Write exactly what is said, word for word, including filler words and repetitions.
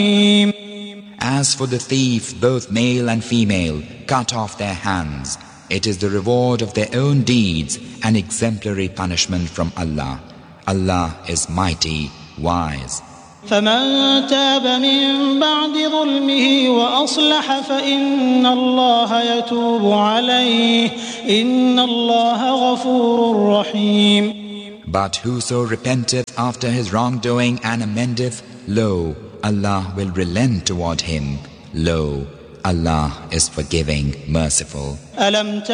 As for the thief, both male and female, cut off their hands. It is the reward of their own deeds, an exemplary punishment from Allah. Allah is mighty, wise. فمن تاب من بعد ظلمه وأصلح فإن الله يتوب عليه إن الله غفور رحيم. But whoso repenteth after his wrongdoing and amendeth, lo, Allah will relent toward him. Lo, Allah is forgiving, merciful.